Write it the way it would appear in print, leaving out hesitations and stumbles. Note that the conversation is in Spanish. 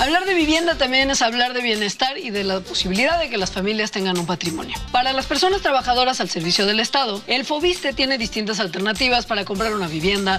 Hablar de vivienda también es hablar de bienestar y de la posibilidad de que las familias tengan un patrimonio. Para las personas trabajadoras al servicio del Estado, el Fobiste tiene distintas alternativas para comprar una vivienda,